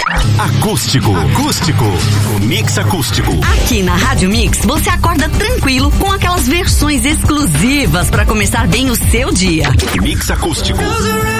Acústico. Mix acústico. Aqui na Rádio Mix, você acorda tranquilo com aquelas versões exclusivas para começar bem o seu dia. Mix acústico.